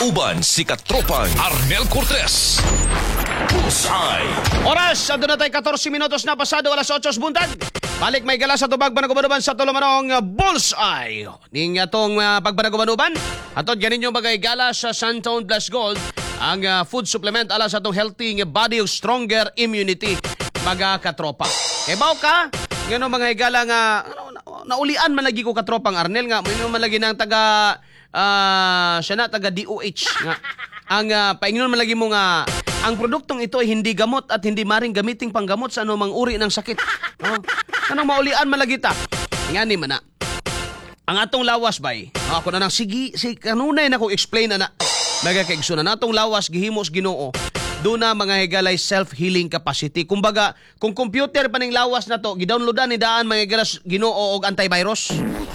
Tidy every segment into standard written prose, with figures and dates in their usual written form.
Uban si Katropang Arnel Cortez. Bullseye. Oras, ando na tayo 14 minutos na pasado alas 8 buntag. Balik may gala sa tubag banagubanuban sa tulumanong Bullseye. Ning atong pagbanagubanuban, atod ganin yung bagay gala sa Santone Plus Gold, ang food supplement ala sa atong healthy body of stronger immunity, mga katropa. Kebaw ka, ngano mga higala nga, naulian man lagi ko katropang Arnel nga, may man lagi ng taga, siya na, taga DOH nga. Ang paingnon man lagi mo nga, ang produktong ito ay hindi gamot at hindi maring gamiting panggamot sa anumang uri ng sakit. Oh. Anong maulian man lagi ta? Nga ni man na. Ang atong lawas bay, ako na nang sige, kanunay na ko explain na nagakaigso na natong lawas gihimos Ginoo. Doon na mga higalay self-healing capacity. Kumbaga, kung computer pa ning lawas na to, gidownloadan ni daan mga higalay Ginoo og antivirus.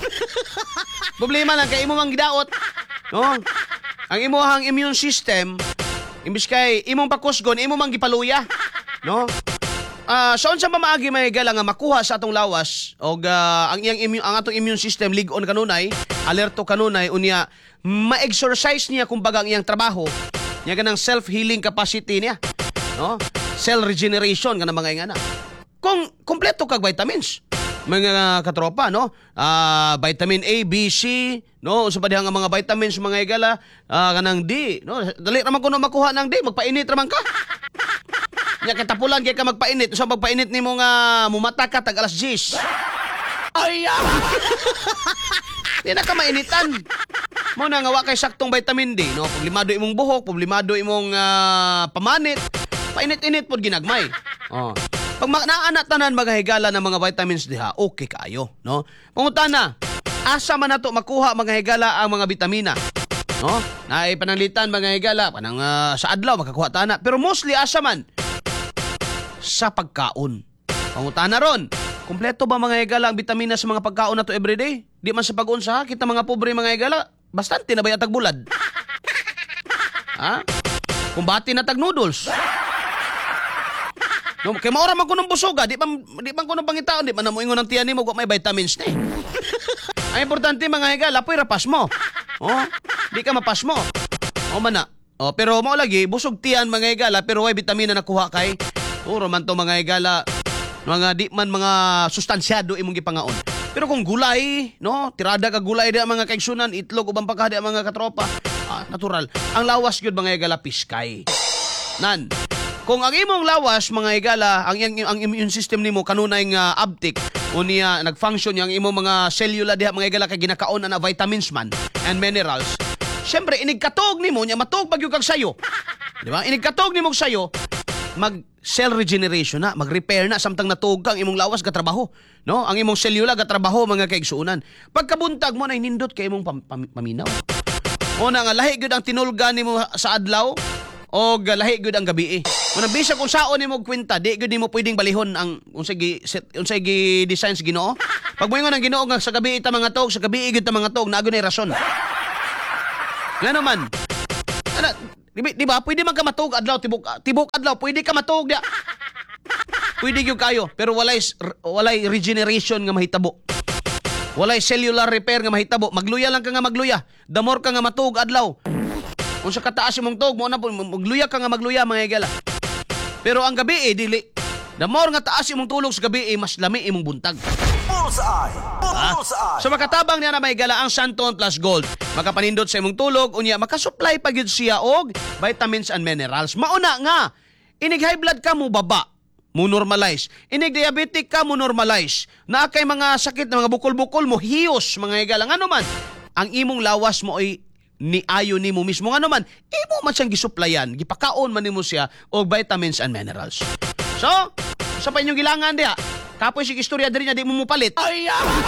Problema lang kay imo mang gidaot. No? Ang imuhang immune system, imbis kay imong pakusgon, imo mang gipaluya. No? Sa unsa mamaagi mga higalay nga makuha sa atong lawas og ang atong immune system lig-on kanunay, alerto kanunay unya ma-exercise niya kumbaga ang iyang trabaho. Niya ganang self-healing capacity niya. No? Cell regeneration ganang mga ingana. Kung kompleto kag vitamins, mga katropa, no? Vitamin A, B, C, no? Usa pa dihang ang mga vitamins mga igala, kanang D, no? Dali ra man kuno makuha ng D, magpainit ra man ka. Nya katapulan kay ka magpainit, usa magpainit nimo nga mumata ka tag alas 10. Ay! Di na ka mainitan. Mo na nga wa kay saktong vitamin D, no? Problemado imong buhok, problemado imong pamanit, painit-init pod ginagmay. Oh. Pag naana tanan mga higala ng mga vitamins diha, okay kaayo, no? Pangutana, asa man nato makuha mga higala ang mga bitamina? No? Naay pananglitan mga higala, panang sa adlaw makakuha ta na, pero mostly asa man sa pagkaon. Pangutana ron, kumpleto ba mga higala ang bitamina sa mga pagkaon nato everyday? Di man sa pag-unsa, kita mga pobre mga higala, bastante na ba yatag bulad? Ha? Kumbati na tag noodles. No, kay maora man kunong busoga, di man kunong pangitaon, di man na moingon ang tiyan nimo kung may vitamins ni. Ang importante mga higala, apoy rapas mo. Oh, di ka mapas mo. O man na. Oh, pero mao lagi busog tiyan mga higala pero way bitamina nakuha kay. Puro man to mga higala, mga di man mga sustansyado imong gipangaon. Pero kung gulay, no, tirada ka gulay di mga kaigsunan, itlog ubang pagkadi mga katropa, natural. Ang lawas gyud mga higala piskay. Nan. Kung ang imong lawas mga higala, ang immune system nimo kanunay nga uptick unya nagfunction yang imong mga selula diha mga higala kay ginakaon na vitamins man and minerals. Syempre inigkatog nimo nya matog pag kag sayo. Di ba? Inigkatog nimo sayo, mag cell regeneration na, mag-repair na samtang natug kang imong lawas ga trabaho, no? Ang imong selula ga trabaho mga kaigsuonan. Pagkabuntag mo na nindot kay imong paminaw. O na nga lahi gyud ang tinulga nimo sa adlaw o lahi gyud ang gabi. Kung nabisa kung saon nimo kwenta, di gyud nimo pwedeng balihon ang unsay gi design sa Ginoo. Pag moingon ang Ginoo nga sa gabi ita mga tog, sa gabi gyud ta mga tog, naagay na rason. Ngano man? Di ba? Pwede man ka matug adlaw tibok adlaw, pwede ka matug dia. Pwede gyud kayo, pero walay regeneration nga mahitabo. Walay cellular repair nga mahitabo. Magluya lang ka nga magluya. The more ka nga matug adlaw. Kung sa kataas imong tug mo na po magluya ka nga magluya mga higala. Pero ang gabi dili. The more nga taas imong tulog sa gabi mas lami imong buntag. Bullseye. Bullseye. So makatabang niya na may gala ang Santone Plus Gold. Makapanindot sa imong tulog unya makasupply pa gyud siya og vitamins and minerals. Mauna nga inig high blood ka mo baba, mo normalize. Inig diabetic ka mo normalize. Na kay mga sakit na mga bukol-bukol mo hiyos mga higala. Ngano man ang imong lawas mo ay ni ayo nimo mismo nga naman imo man siyang gisupplyan gipakaon man nimo siya og vitamins and minerals. So sa pa inyong gilangan diha kapoy sig istorya diri nya di mo mupalit. Ay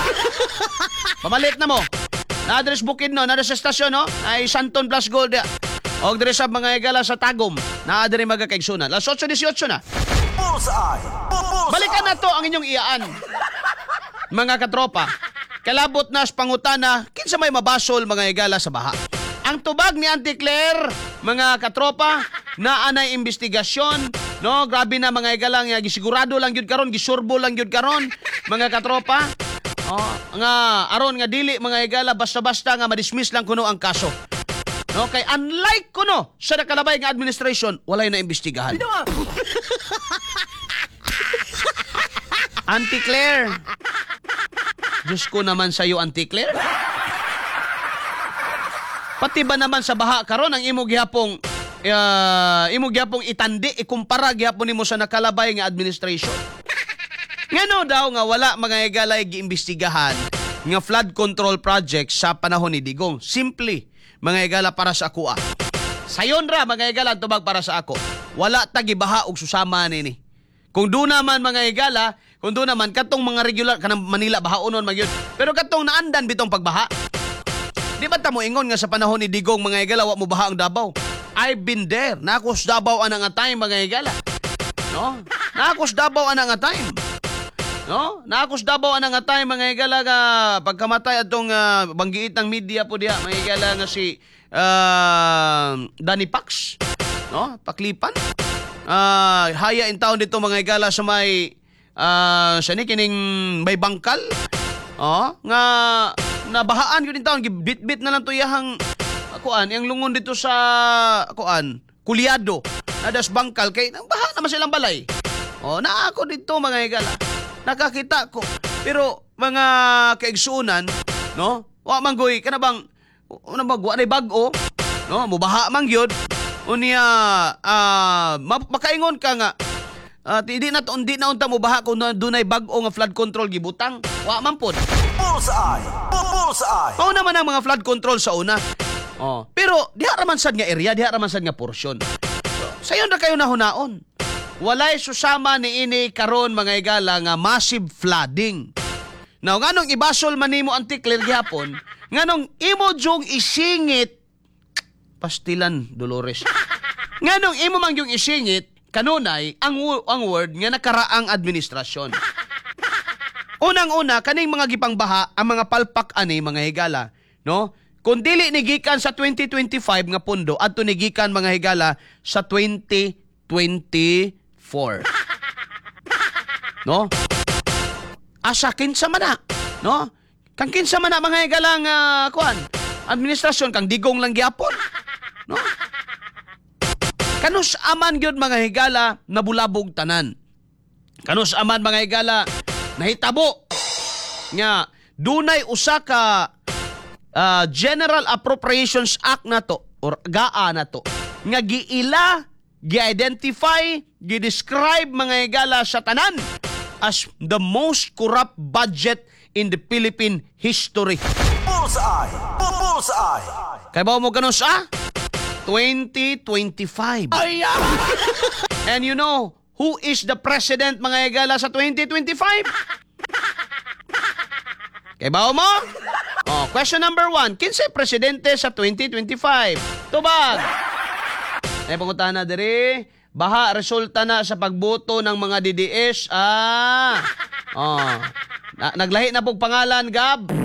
pamalit na mo na address bukid no na sa estasyon no ay Santone Plus Gold diha og diri sa mga higala sa Tagum na diri magakaigsunan las 8:18 na. Bullseye. Balikan na to ang inyong iyaan mga katropa. Kalabot na sa pangutana kinsa may mabasol mga higala sa baha. Ang tubag ni Auntie Claire, mga katropa, na anay investigasyon, no? Grabe na mga higala nga gisigurado lang gyud karon, gisurbo lang gyud karon, mga katropa. Nga aron nga dili mga higala basta-basta nga madismiss lang kuno ang kaso. No, kay unlike kuno sa nakalabay nga administration, walay na imbestigahan. Auntie Claire. Diyos ko naman sa iyo, Auntie Claire. Pati ba naman sa baha karon ang imo gihapong itandi ikumpara gihapon nimo sa nakalabay nga administration. Ngano daw nga wala mga igalay giimbestigahan nga flood control project sa panahon ni Digong. Simply, mga igala para sa ako. Sayon ra mga igala tubag para sa ako. Wala ta gibaha og susama nini. Kung do naman mga igala, kung do naman katong mga regular kanang Manila bahaonon magyud. Pero katong naandan bitong pagbaha. Di ba ta mo ingon nga sa panahon ni Digong mga igala wa mo baha ang Davao? I've been there. Nakos Davao ana nga time mga igala. No? Nakos Davao ana nga time. No? Nakos Davao ana nga time mga igala nga pagkamatay atong banggiit ng media po diha mga igala nga si Danny Pax. No? Paklipan. Haya in town dito mga igala sa may sa ni kining may bangkal. Nga nabahaan yun in town bit-bit na lang to yahang yang lungon dito sa Kulyado. Nadas bangkal kay nang baha naman silang balay. Na ako dito mga igala. Nakakita ko. Pero mga kaigsuunan, no? Wa manggoy kana bang wa na bag-o, no? Mubaha man gyud. Unya makaingon ka nga di na unta mubaha kung dunay bag-o nga flood control gibutang. Wa man pod. Bullseye. Bullseye. Mao naman ang mga flood control sa una. Pero diha raman sad nga area, diha raman sad nga porsyon. Sayon ra kayo nahunaon. Walay susama ni ini karon mga igala nga massive flooding. Now, nganong ibasol man nimo Auntie Claire gihapon, nganong imo jong isingit pastilan Dolores. Nganong imo man yung isingit kanunay ang word nga nakaraang administrasyon. Unang-una kaning mga gipangbaha ang mga palpak ani mga higala, no? Kung dili ni gikan sa 2025 nga pundo adto ni gikan mga higala sa 2024. No? Asa kinsa man na, no? Kang kinsa man na mga igalang administrasyon kang Digong lang gyapon, no? Kanus aman gyud mga higala nabulabog tanan. Kanus aman mga higala nahitabo nga dunay usa ka General Appropriations Act na to or GAA na to nga giila gi-identify, gi-describe mga igala sa tanan as the most corrupt budget in the Philippine history. Bullseye. Bullseye. Kaya ba mo ganun sa 2025? And you know, who is the president mga igala sa 2025? Kaya ba mo? Question number 1. Kinsay presidente sa 2025? Tubag! Ay panguntahan na diri, baha resulta na sa pagboto ng mga DDS. Naglahi na pong pangalan, Gab.